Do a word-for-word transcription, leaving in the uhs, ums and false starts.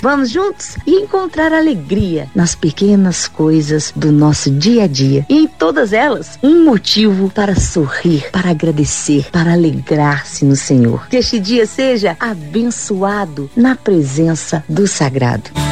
Vamos juntos e encontrar alegria nas pequenas coisas do nosso dia a dia. E em todas elas, um motivo para sorrir, para agradecer, para alegrar-se no Senhor. Que este dia seja abençoado na presença do Sagrado.